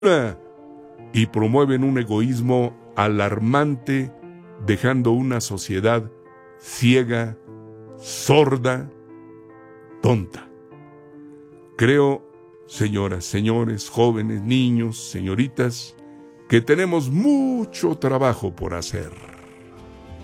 y promueven un egoísmo alarmante, dejando una sociedad ciega, sorda, tonta. Creo, señoras, señores, jóvenes, niños, señoritas, que tenemos mucho trabajo por hacer.